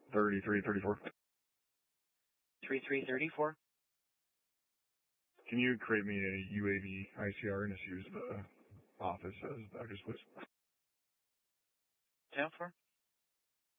3334. 3334. Can you create me a UAV ICR and just use the office as address, please? 10-4.